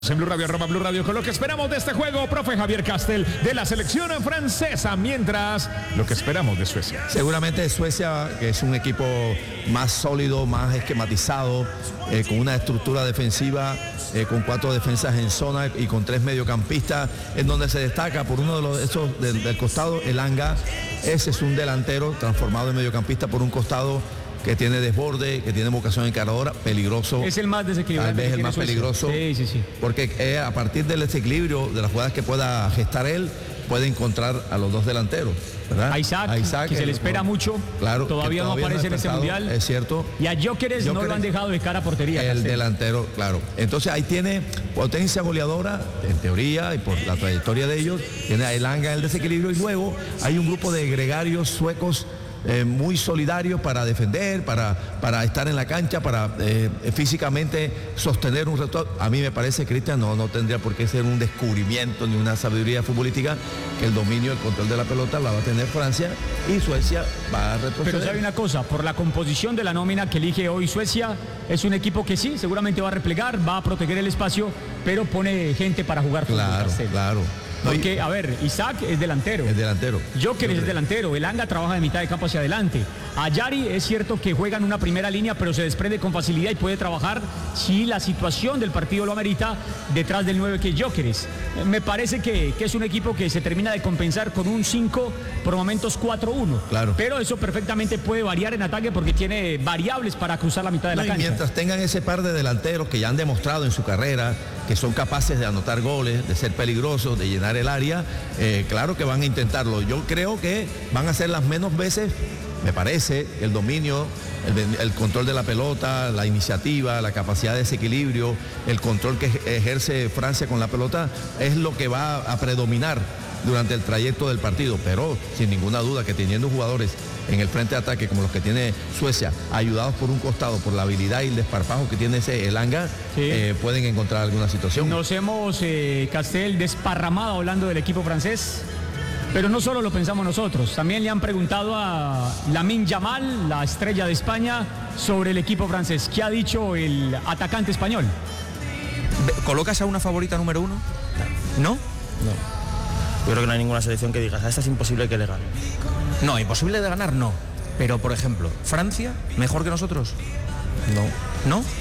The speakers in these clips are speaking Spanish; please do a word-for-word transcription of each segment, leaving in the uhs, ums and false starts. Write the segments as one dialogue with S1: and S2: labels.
S1: En Blue Radio, arroba Blue Radio, con lo que esperamos de este juego, profe Javier Castel, de la selección francesa, mientras lo que esperamos de Suecia.
S2: Seguramente Suecia, que es un equipo más sólido, más esquematizado, eh, con una estructura defensiva, eh, con cuatro defensas en zona y con tres mediocampistas, en donde se destaca por uno de los esos del, del costado, Elanga. Ese es un delantero transformado en mediocampista por un costado que tiene desborde, que tiene vocación encaradora, peligroso.
S3: Es el más desequilibrante.
S2: Tal vez el más
S3: Suecia.
S2: peligroso.
S3: Sí, sí, sí.
S2: Porque eh, a partir del desequilibrio de las jugadas que pueda gestar él, puede encontrar a los dos delanteros, ¿verdad?
S3: A Isaac,
S2: a Isaac
S3: que se
S2: el,
S3: le espera mucho.
S2: Claro.
S3: Todavía, todavía no aparece no en este mundial.
S2: Es cierto.
S3: Y a Gyökeres no lo han dejado de cara a portería.
S2: El
S3: Castel.
S2: delantero, claro. Entonces ahí tiene potencia goleadora, en teoría, y por la trayectoria de ellos, tiene a Elanga en el desequilibrio, y luego hay un grupo de gregarios suecos Eh, muy solidarios para defender, para, para estar en la cancha, para eh, físicamente sostener un reto. A mí me parece, Cristian, no, no tendría por qué ser un descubrimiento ni una sabiduría futbolística, que el dominio, el control de la pelota la va a tener Francia y Suecia va a retroceder.
S3: Pero sabe una cosa, por la composición de la nómina que elige hoy Suecia, es un equipo que sí, seguramente va a replegar, va a proteger el espacio, pero pone gente para jugar fútbol.
S2: Claro,
S3: Castel.
S2: claro.
S3: Porque, a ver, Isaac es delantero.
S2: Es delantero.
S3: Gyökeres es delantero. Elanga trabaja de mitad de campo hacia adelante. Ayari es cierto que juega en una primera línea, pero se desprende con facilidad y puede trabajar, si la situación del partido lo amerita, detrás del nueve que es Gyökeres. Me parece que, que es un equipo que se termina de compensar con un cinco, por momentos cuatro uno.
S2: Claro.
S3: Pero eso perfectamente puede variar en ataque porque tiene variables para cruzar la mitad de
S2: No,
S3: la
S2: y
S3: cancha.
S2: mientras tengan ese par de delanteros que ya han demostrado en su carrera que son capaces de anotar goles, de ser peligrosos, de llenar el área, eh, claro que van a intentarlo. Yo creo que van a ser las menos veces, me parece, el dominio, el, el control de la pelota, la iniciativa, la capacidad de desequilibrio, el control que ejerce Francia con la pelota es lo que va a predominar durante el trayecto del partido, pero sin ninguna duda que teniendo jugadores en el frente de ataque como los que tiene Suecia, ayudados por un costado, por la habilidad y el desparpajo que tiene ese Elanga, sí. eh, pueden encontrar alguna situación.
S3: Nos hemos, eh, Castel, desparramado hablando del equipo francés, pero no solo lo pensamos nosotros, también le han preguntado a Lamine Yamal, la estrella de España, sobre el equipo francés. ¿Qué ha dicho el atacante español?
S4: ¿Colocas a una favorita número uno? ¿No?
S5: No. Yo creo que no hay ninguna selección que digas, a esta es imposible que le gane.
S4: No, imposible de ganar no. Pero, por ejemplo, ¿Francia mejor que nosotros?
S5: No.
S4: ¿No?
S5: No.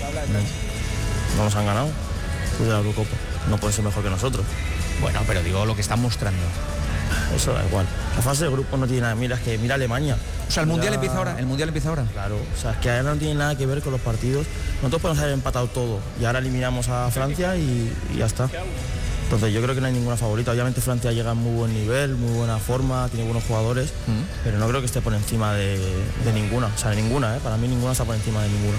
S5: No nos han ganado. Pues de la Eurocopa. No pueden ser mejor que nosotros.
S4: Bueno, pero digo lo que están mostrando.
S5: Eso da igual. La fase de grupo no tiene nada. Mira, es que mira Alemania.
S4: O sea, el mundial
S5: ya...
S4: empieza ahora. El mundial empieza ahora.
S5: Claro. O sea, es que ahora no tiene nada que ver con los partidos. Nosotros podemos haber empatado todo. Y ahora eliminamos a Francia y, y ya está. Entonces yo creo que no hay ninguna favorita. Obviamente Francia llega en muy buen nivel, muy buena forma, tiene buenos jugadores, mm. pero no creo que esté por encima de, de ninguna. O sea, de ninguna, ¿eh? Para mí ninguna está por encima de ninguna.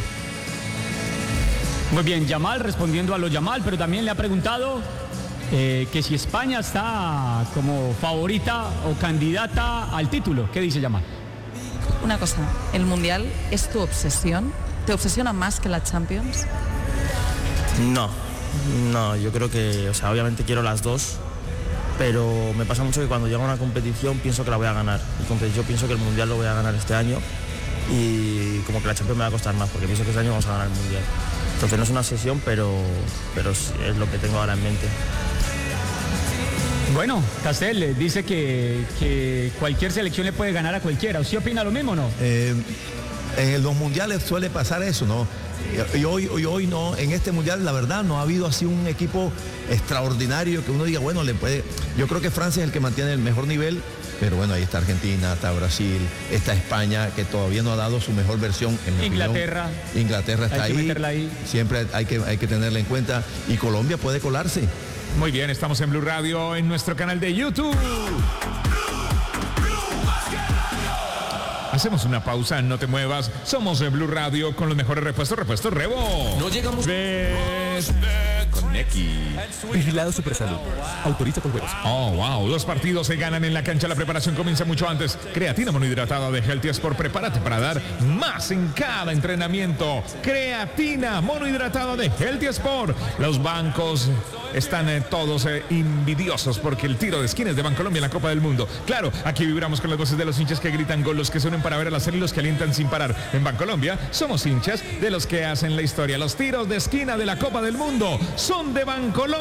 S3: Muy bien, Yamal respondiendo a lo Yamal, pero también le ha preguntado eh, que si España está como favorita o candidata al título. ¿Qué dice Yamal?
S6: Una cosa, ¿el Mundial es tu obsesión? ¿Te obsesiona más que la Champions?
S5: No. No, yo creo que, o sea, obviamente quiero las dos, pero me pasa mucho que cuando llego a una competición pienso que la voy a ganar. Entonces yo pienso que el Mundial lo voy a ganar este año y como que la Champions me va a costar más, porque pienso que este año vamos a ganar el Mundial. Entonces no es una obsesión, pero, pero es lo que tengo ahora en mente.
S3: Bueno, Castel dice que, que cualquier selección le puede ganar a cualquiera. ¿Usted opina lo mismo o no?
S2: Eh, en los mundiales suele pasar eso, ¿no? Y hoy, hoy, hoy no, en este mundial la verdad no ha habido así un equipo extraordinario que uno diga, bueno, le puede. Yo creo que Francia es el que mantiene el mejor nivel, pero bueno, ahí está Argentina, está Brasil, está España, que todavía no ha dado su mejor versión. En mi
S3: Inglaterra.
S2: opinión. Inglaterra está
S3: hay que
S2: ahí,
S3: meterla ahí.
S2: Siempre hay que, hay que tenerla en cuenta, y Colombia puede colarse.
S1: Muy bien, estamos en Blue Radio, en nuestro canal de YouTube. Hacemos una pausa, no te muevas. Somos de Blue Radio con los mejores repuestos, repuestos Rebo.
S4: No llegamos.
S1: Ves, con X.
S7: Vigilado Supersalud. Autoriza con juegos.
S1: Oh, wow. Los partidos se ganan en la cancha. La preparación comienza mucho antes. Creatina monohidratada de Healthy Sport. Prepárate para dar más en cada entrenamiento. Creatina monohidratada de Healthy Sport. Los bancos están eh, todos eh, envidiosos porque el tiro de esquina es de Bancolombia en la Copa del Mundo. Claro, aquí vibramos con las voces de los hinchas que gritan gol, los que se unen para ver a la serie y los que alientan sin parar. En Bancolombia somos hinchas de los que hacen la historia. Los tiros de esquina de la Copa del Mundo son son de Bancolombia.